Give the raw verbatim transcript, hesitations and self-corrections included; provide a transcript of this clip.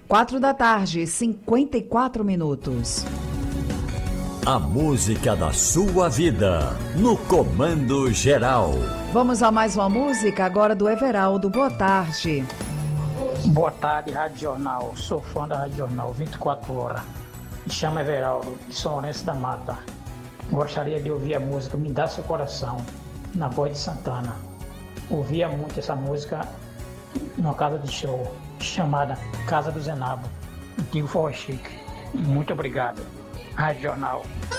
Quatro da tarde, cinquenta e quatro minutos. A música da sua vida, no Comando Geral. Vamos a mais uma música agora do Everaldo. Boa tarde. Boa tarde, Rádio Jornal. Sou fã da Rádio Jornal, vinte e quatro horas. Me chamo Everaldo, de São Lourenço da Mata. Gostaria de ouvir a música Me Dá Seu Coração, na voz de Santana. Ouvia muito essa música numa casa de show, chamada Casa do Zenabo, antigo Forró Chique. Muito obrigado. Rádio Jornal.